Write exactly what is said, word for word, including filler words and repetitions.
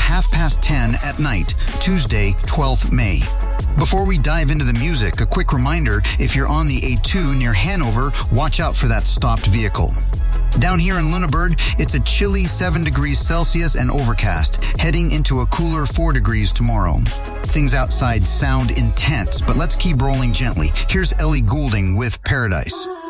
half past ten at night, Tuesday, twelfth of May. Before we dive into the music, a quick reminder, if you're on the A two near Hanover, watch out for that stopped vehicle. Down here in Lunenburg, it's a chilly seven degrees Celsius and overcast, heading into a cooler four degrees tomorrow. Things outside sound intense, but let's keep rolling gently. Here's Ellie Goulding with Paradise.